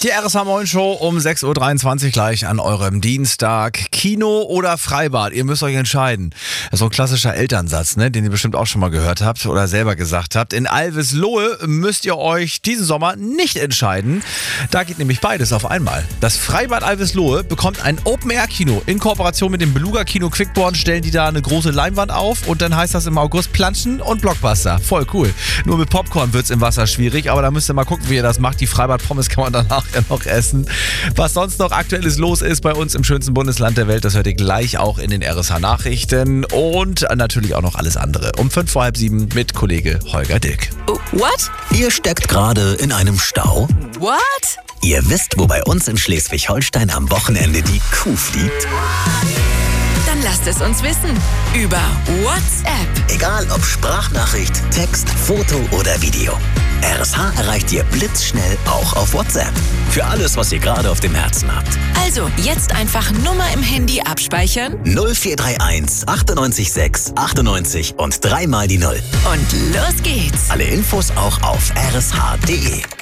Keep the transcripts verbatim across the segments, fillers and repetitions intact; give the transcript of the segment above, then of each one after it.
Die R S H-Morgen-Show um sechs Uhr dreiundzwanzig gleich an eurem Dienstag. Kino oder Freibad? Ihr müsst euch entscheiden. Das ist so ein klassischer Elternsatz, ne, den ihr bestimmt auch schon mal gehört habt oder selber gesagt habt. In Alveslohe müsst ihr euch diesen Sommer nicht entscheiden. Da geht nämlich beides auf einmal. Das Freibad Alveslohe bekommt ein Open-Air-Kino. In Kooperation mit dem Beluga-Kino Quickborn stellen die da eine große Leinwand auf und dann heißt das im August Planschen und Blockbuster. Voll cool. Nur mit Popcorn wird's im Wasser schwierig, aber da müsst ihr mal gucken, wie ihr das macht. Die Freibad-Pommes kann man danach ja noch essen. Was sonst noch aktuelles los ist bei uns im schönsten Bundesland der Welt, das hört ihr gleich auch in den R S H-Nachrichten und natürlich auch noch alles andere. Um fünf vor halb sieben mit Kollege Holger Dilk. What? Ihr steckt gerade in einem Stau? What? Ihr wisst, wo bei uns in Schleswig-Holstein am Wochenende die Kuh fliegt? Dann lasst es uns wissen. Über WhatsApp. Egal ob Sprachnachricht, Text, Foto oder Video. R S H erreicht ihr blitzschnell auch auf WhatsApp. Für alles, was ihr gerade auf dem Herzen habt. Also jetzt einfach Nummer im Handy abspeichern. null vier drei eins achtundneunzig sechs achtundneunzig und dreimal die Null. Und los geht's. Alle Infos auch auf r s h punkt d e.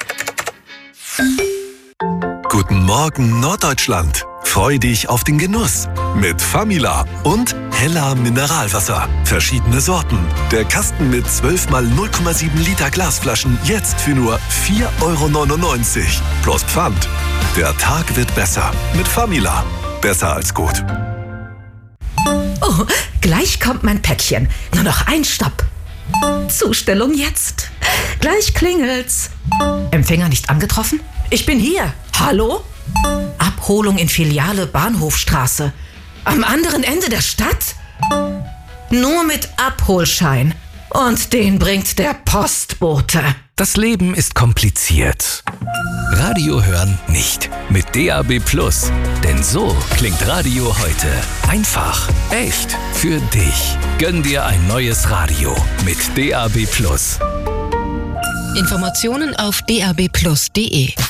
Guten Morgen Norddeutschland. Freu dich auf den Genuss mit Famila und Hella Mineralwasser. Verschiedene Sorten. Der Kasten mit zwölf mal null Komma sieben Liter Glasflaschen jetzt für nur vier Euro neunundneunzig. Plus Pfand. Der Tag wird besser mit Famila. Besser als gut. Oh, gleich kommt mein Päckchen. Nur noch ein Stopp. Zustellung jetzt. Gleich klingelt's. Empfänger nicht angetroffen? Ich bin hier. Hallo? Abholung in Filiale Bahnhofstraße. Am anderen Ende der Stadt? Nur mit Abholschein. Und den bringt der Postbote. Das Leben ist kompliziert. Radio hören nicht. Mit D A B Plus. Denn so klingt Radio heute. Einfach, echt, für dich. Gönn dir ein neues Radio mit D A B Plus. Informationen auf d a b plus punkt d e.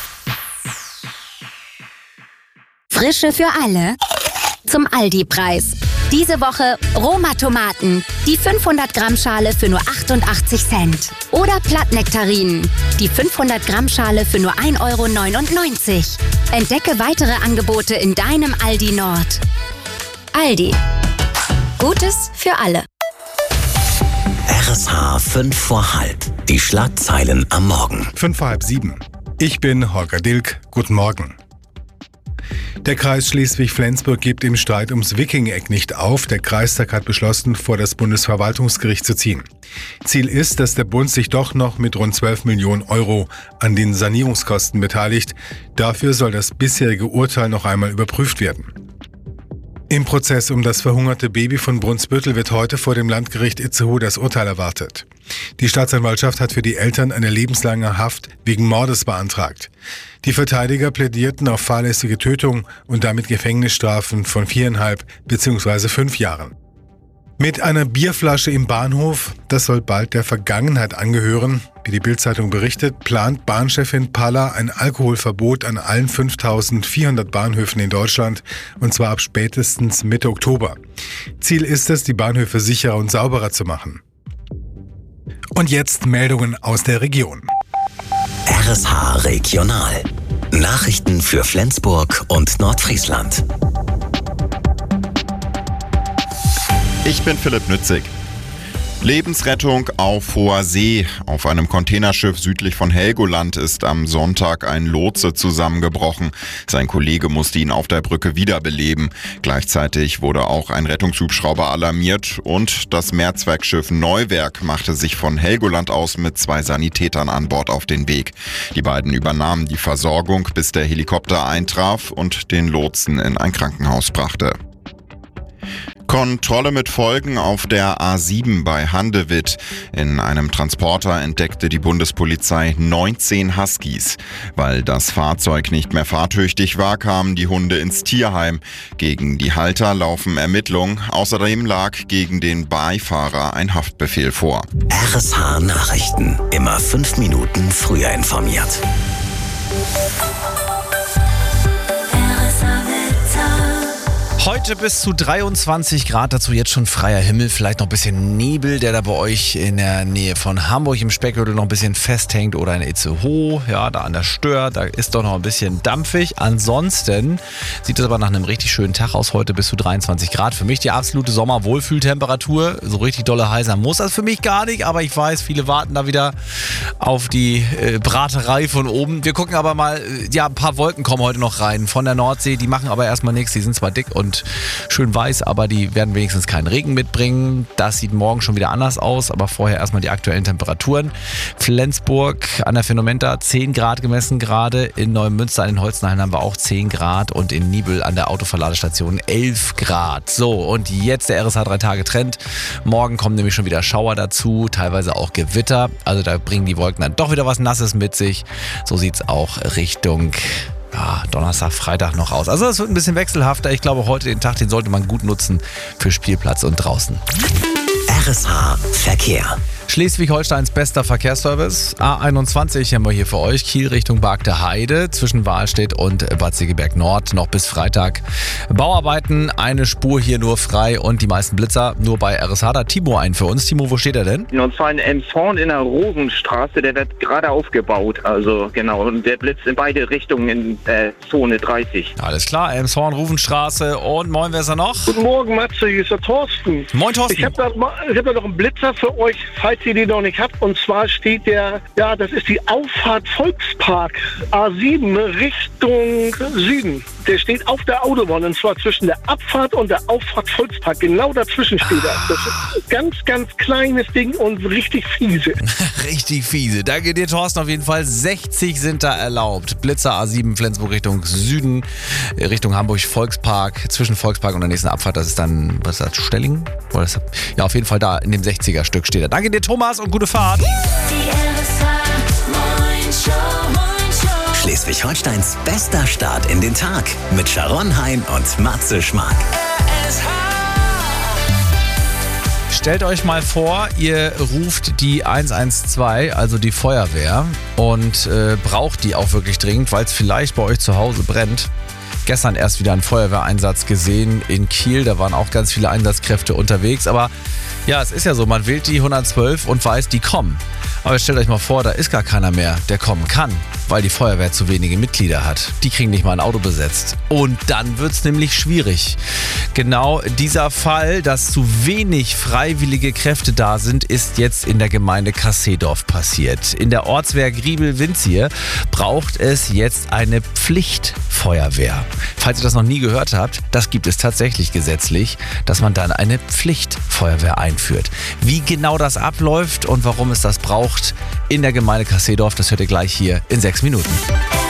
Frische für alle zum Aldi-Preis. Diese Woche Roma-Tomaten, die fünfhundert Gramm Schale für nur achtundachtzig Cent. Oder Plattnektarinen, die fünfhundert Gramm Schale für nur ein Euro neunundneunzig. Entdecke weitere Angebote in deinem Aldi Nord. Aldi. Gutes für alle. R S H fünf vor halb. Die Schlagzeilen am Morgen. Fünf vor halb sieben. Ich bin Holger Dilk. Guten Morgen. Der Kreis Schleswig-Flensburg gibt im Streit ums Wiking-Eck nicht auf. Der Kreistag hat beschlossen, vor das Bundesverwaltungsgericht zu ziehen. Ziel ist, dass der Bund sich doch noch mit rund zwölf Millionen Euro an den Sanierungskosten beteiligt. Dafür soll das bisherige Urteil noch einmal überprüft werden. Im Prozess um das verhungerte Baby von Brunsbüttel wird heute vor dem Landgericht Itzehoe das Urteil erwartet. Die Staatsanwaltschaft hat für die Eltern eine lebenslange Haft wegen Mordes beantragt. Die Verteidiger plädierten auf fahrlässige Tötung und damit Gefängnisstrafen von viereinhalb bzw. fünf Jahren. Mit einer Bierflasche im Bahnhof, das soll bald der Vergangenheit angehören. Wie die Bild-Zeitung berichtet, plant Bahnchefin Palla ein Alkoholverbot an allen fünftausendvierhundert Bahnhöfen in Deutschland, und zwar ab spätestens Mitte Oktober. Ziel ist es, die Bahnhöfe sicherer und sauberer zu machen. Und jetzt Meldungen aus der Region. R S H Regional. Nachrichten für Flensburg und Nordfriesland. Ich bin Philipp Nützig. Lebensrettung auf hoher See. Auf einem Containerschiff südlich von Helgoland ist am Sonntag ein Lotse zusammengebrochen. Sein Kollege musste ihn auf der Brücke wiederbeleben. Gleichzeitig wurde auch ein Rettungshubschrauber alarmiert und das Mehrzweckschiff Neuwerk machte sich von Helgoland aus mit zwei Sanitätern an Bord auf den Weg. Die beiden übernahmen die Versorgung, bis der Helikopter eintraf und den Lotsen in ein Krankenhaus brachte. Kontrolle mit Folgen auf der A sieben bei Handewitt. In einem Transporter entdeckte die Bundespolizei neunzehn Huskies. Weil das Fahrzeug nicht mehr fahrtüchtig war, kamen die Hunde ins Tierheim. Gegen die Halter laufen Ermittlungen. Außerdem lag gegen den Beifahrer ein Haftbefehl vor. R S H Nachrichten. Immer fünf Minuten früher informiert. Heute bis zu dreiundzwanzig Grad, dazu jetzt schon freier Himmel, vielleicht noch ein bisschen Nebel, der da bei euch in der Nähe von Hamburg im Speckgürtel noch ein bisschen festhängt oder in Itzehoe, ja, da an der Stör, da ist doch noch ein bisschen dampfig. Ansonsten sieht es aber nach einem richtig schönen Tag aus, heute bis zu dreiundzwanzig Grad. Für mich die absolute Sommerwohlfühltemperatur, so richtig dolle heißer muss das für mich gar nicht, aber ich weiß, viele warten da wieder auf die äh, Braterei von oben. Wir gucken aber mal, ja, ein paar Wolken kommen heute noch rein von der Nordsee, die machen aber erstmal nichts, die sind zwar dick und schön weiß, aber die werden wenigstens keinen Regen mitbringen. Das sieht morgen schon wieder anders aus, aber vorher erstmal die aktuellen Temperaturen. Flensburg an der Phänomenta zehn Grad gemessen gerade, in Neumünster an den Holzenhallen haben wir auch zehn Grad und in Nibel an der Autoverladestation elf Grad. So, und jetzt der R S H drei Tage Trend. Morgen kommen nämlich schon wieder Schauer dazu, teilweise auch Gewitter. Also da bringen die Wolken dann doch wieder was Nasses mit sich. So sieht es auch Richtung Ja, Donnerstag, Freitag noch aus. Also das wird ein bisschen wechselhafter. Ich glaube, heute den Tag, den sollte man gut nutzen für Spielplatz und draußen. R S H Verkehr. Schleswig-Holsteins bester Verkehrsservice. A einundzwanzig haben wir hier für euch. Kiel Richtung Bargte Heide zwischen Wahlstedt und Bad Segeberg Nord. Noch bis Freitag Bauarbeiten. Eine Spur hier nur frei und die meisten Blitzer nur bei R S H. Da Timo ein für uns. Timo, wo steht er denn? Und zwar in Emshorn in der Rosenstraße. Der wird gerade aufgebaut. Also genau. Und der blitzt in beide Richtungen in äh, Zone dreißig. Alles klar. Emshorn, Rosenstraße. Und moin, wer ist da noch? Guten Morgen, Matze. Hier ist der Thorsten. Moin, Thorsten. Ich habe da, hab da noch einen Blitzer für euch, falls ihr den noch nicht habt. Und zwar steht der, ja, das ist die Auffahrt Volkspark A sieben Richtung Süden. Der steht auf der Autobahn und zwar zwischen der Abfahrt und der Auffahrt Volkspark. Genau dazwischen steht er. Das ist ein ganz, ganz kleines Ding und richtig fiese. Richtig fiese. Danke dir, Thorsten, auf jeden Fall. sechzig sind da erlaubt. Blitzer A sieben Flensburg Richtung Süden, Richtung Hamburg Volkspark, zwischen Volkspark und der nächsten Abfahrt. Das ist dann, was ist das, Stellingen? Oder das, ja, auf jeden Fall da in dem sechziger Stück steht er. Danke dir, Thomas, und gute Fahrt. Schleswig-Holsteins bester Start in den Tag mit Sharon Hein und Matze Schmark. Stellt euch mal vor, ihr ruft die eins eins zwei, also die Feuerwehr, und äh, braucht die auch wirklich dringend, weil es vielleicht bei euch zu Hause brennt. Gestern erst wieder einen Feuerwehreinsatz gesehen in Kiel, da waren auch ganz viele Einsatzkräfte unterwegs, aber ja, es ist ja so, man wählt die hundertzwölf und weiß, die kommen. Aber stellt euch mal vor, da ist gar keiner mehr, der kommen kann, weil die Feuerwehr zu wenige Mitglieder hat. Die kriegen nicht mal ein Auto besetzt. Und dann wird's nämlich schwierig. Genau dieser Fall, dass zu wenig freiwillige Kräfte da sind, ist jetzt in der Gemeinde Kassedorf passiert. In der Ortswehr Griebel-Winzier braucht es jetzt eine Pflichtfeuerwehr. Falls ihr das noch nie gehört habt, das gibt es tatsächlich gesetzlich, dass man dann eine Pflichtfeuerwehr einführt. Wie genau das abläuft und warum es das braucht in der Gemeinde Kassedorf, das hört ihr gleich hier in sechs Minuten.